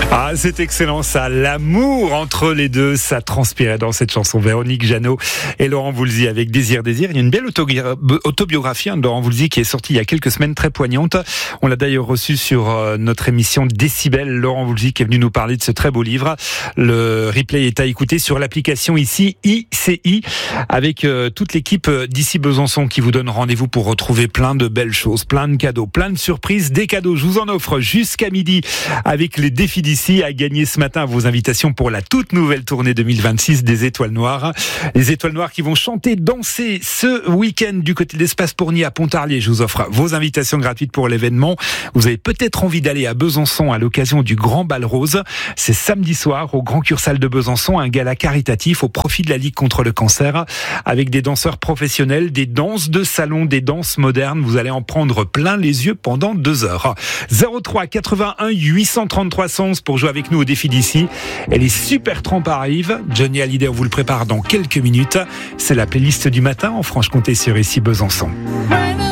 Ah, c'est excellent ça, l'amour entre les deux, ça transpirait dans cette chanson. Véronique Jeannot et Laurent Voulzy avec Désir. Il y a une belle autobiographie de Laurent Voulzy qui est sortie il y a quelques semaines, très poignante. On l'a d'ailleurs reçu sur notre émission Décibel, Laurent Voulzy qui est venu nous parler de ce très beau livre. Le replay est à écouter sur l'application ici ICI avec toute l'équipe d'ici Besançon qui vous donne rendez-vous pour retrouver plein de belles choses, plein de cadeaux, plein de surprises, des cadeaux. Je vous en offre jusqu'à midi avec les défis d'ici à gagner ce matin vos invitations pour la toute nouvelle tournée 2026 des Étoiles Noires. Les Étoiles Noires qui vont chanter, danser ce week-end du côté de l'Espace Pourny à Pontarlier. Je vous offre vos invitations gratuites pour l'événement. Vous avez peut-être envie d'aller à Besançon à l'occasion du Grand Bal Rose. C'est samedi soir au Grand Cursal de Besançon, un gala caritatif au profit de la Ligue contre le cancer avec des danseurs professionnels, des danses de salon, des danses modernes. Vous allez en prendre plein les yeux pendant 2 heures. 03 81 833 111 pour jouer avec nous au défi d'ici. Et les super trampes arrivent. Johnny Hallyday, on vous le prépare dans quelques minutes. C'est la playlist du matin en Franche-Comté sur ici Besançon.